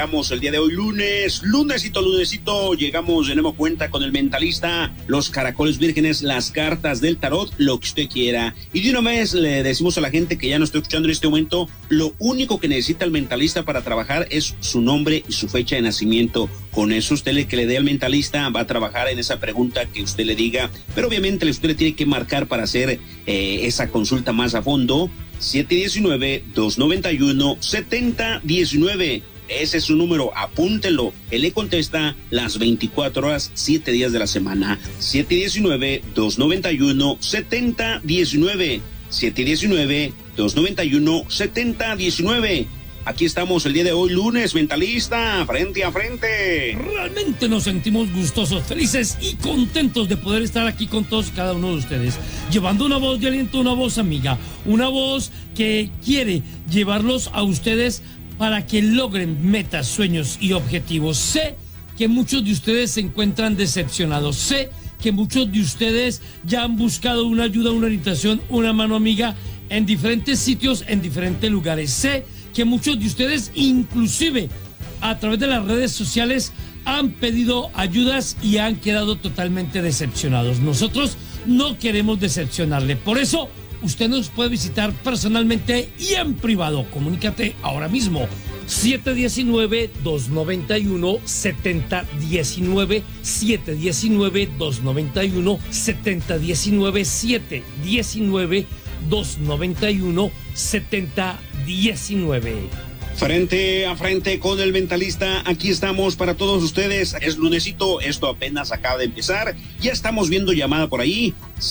llegamos el día de hoy, lunesito, llegamos de nuevo cuenta con el mentalista, los caracoles vírgenes, las cartas del tarot, lo que usted quiera. Y de una vez le decimos a la gente que ya nos está escuchando en este momento, lo único que necesita el mentalista para trabajar es su nombre y su fecha de nacimiento. Con eso usted que le dé al mentalista va a trabajar en esa pregunta que usted le diga, pero obviamente usted le tiene que marcar para hacer esa consulta más a fondo. 719-291-7019. Ese es su número, apúntelo. Él le contesta las 24 horas, 7 días de la semana. 719-291-7019. 719-291-7019. Aquí estamos el día de hoy, lunes, mentalista, frente a frente. Realmente nos sentimos gustosos, felices y contentos de poder estar aquí con todos y cada uno de ustedes, llevando una voz de aliento, una voz amiga, una voz que quiere llevarlos a ustedes para que logren metas, sueños y objetivos. Sé que muchos de ustedes se encuentran decepcionados, sé que muchos de ustedes ya han buscado una ayuda, una orientación, una mano amiga en diferentes sitios, en diferentes lugares. Sé que muchos de ustedes, inclusive a través de las redes sociales, han pedido ayudas y han quedado totalmente decepcionados. Nosotros no queremos decepcionarle. Por eso, usted nos puede visitar personalmente y en privado. Comunícate ahora mismo. 719-291-7019. 719-291-7019. 719-291-7019. Frente a frente con el mentalista, aquí estamos para todos ustedes. Es lunesito, esto apenas acaba de empezar. Ya estamos viendo llamada por ahí.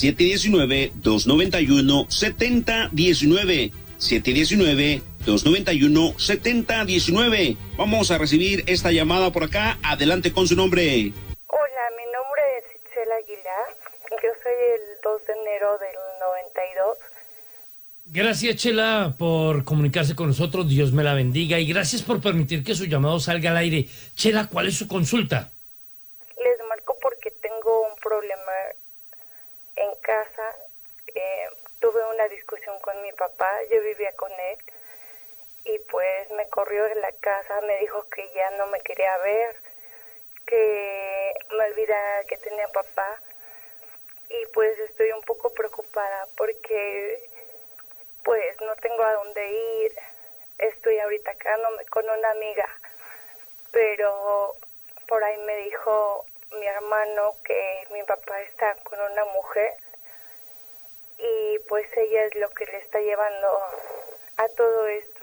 719-291-7019. 719-291-7019. Vamos a recibir esta llamada por acá. Adelante con su nombre. Hola, mi nombre es Itzel Aguilar. Yo soy el 2 de enero del 92. Gracias, Chela, por comunicarse con nosotros. Dios me la bendiga. Y gracias por permitir que su llamado salga al aire. Chela, ¿cuál es su consulta? Les marco porque tengo un problema en casa. Tuve una discusión con mi papá. Yo vivía con él. Y pues me corrió de la casa. Me dijo que ya no me quería ver. Que me olvidara que tenía papá. Y pues estoy un poco preocupada porque pues no tengo a dónde ir. Estoy ahorita quedándome con una amiga, pero por ahí me dijo mi hermano que mi papá está con una mujer y pues ella es lo que le está llevando a todo esto.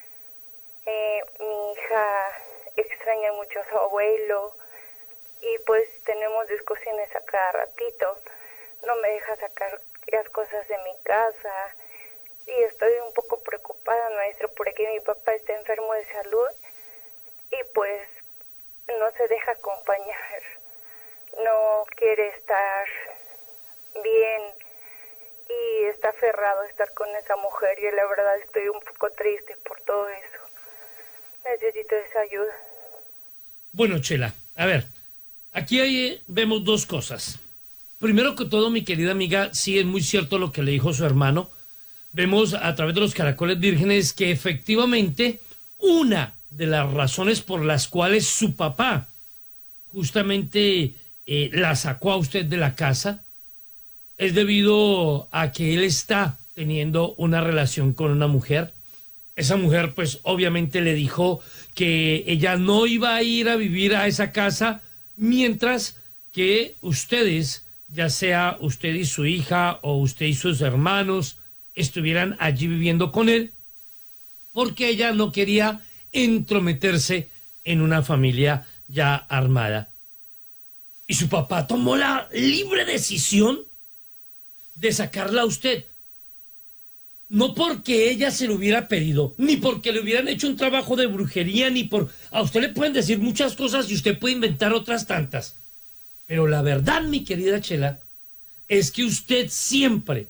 Mi hija extraña mucho a su abuelo y pues tenemos discusiones a cada ratito. No me deja sacar las cosas de mi casa. Y estoy un poco preocupada, maestro, porque mi papá está enfermo de salud y pues no se deja acompañar, no quiere estar bien y está aferrado a estar con esa mujer y la verdad estoy un poco triste por todo eso. Necesito esa ayuda. Bueno, Chela, a ver, aquí vemos dos cosas. Primero que todo, mi querida amiga, sí es muy cierto lo que le dijo su hermano. Vemos a través de los caracoles vírgenes que efectivamente una de las razones por las cuales su papá justamente la sacó a usted de la casa es debido a que él está teniendo una relación con una mujer. Esa mujer pues obviamente le dijo que ella no iba a ir a vivir a esa casa mientras que ustedes, ya sea usted y su hija o usted y sus hermanos, estuvieran allí viviendo con él, porque ella no quería entrometerse en una familia ya armada. Y su papá tomó la libre decisión de sacarla a usted. No porque ella se lo hubiera pedido, ni porque le hubieran hecho un trabajo de brujería, ni por... A usted le pueden decir muchas cosas y usted puede inventar otras tantas. Pero la verdad, mi querida Chela, es que usted siempre,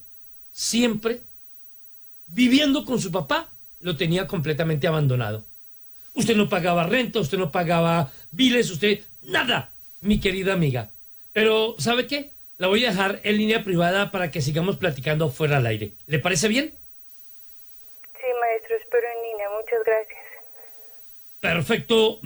viviendo con su papá, lo tenía completamente abandonado. Usted no pagaba renta, usted no pagaba biles, usted... Nada, mi querida amiga. Pero, ¿sabe qué? La voy a dejar en línea privada para que sigamos platicando fuera al aire. ¿Le parece bien? Sí, maestro, espero en línea. Muchas gracias. Perfecto.